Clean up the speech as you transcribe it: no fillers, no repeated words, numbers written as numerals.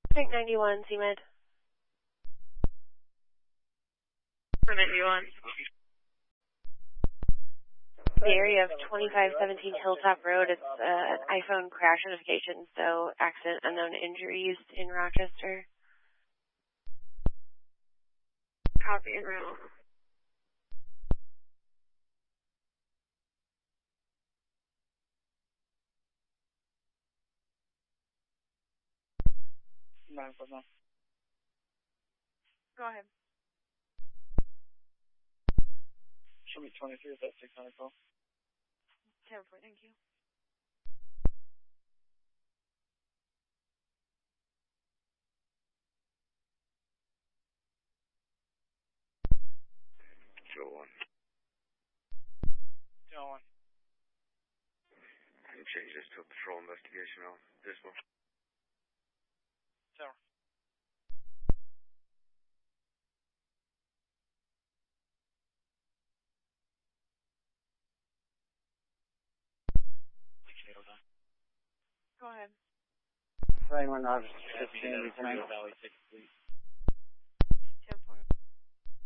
Tank 91, CMed. For 91. The area of 2517 Hilltop Road, it's an iPhone crash notification, so accident, unknown injuries in Rochester. Copy and route. Go ahead. Show me 23 if that's 600 call. 10-4, thank you. Joe 1. Joe 1. Can you change this to a patrol investigation now? This one. Tower. Go ahead. Right when I was 15, 10-4.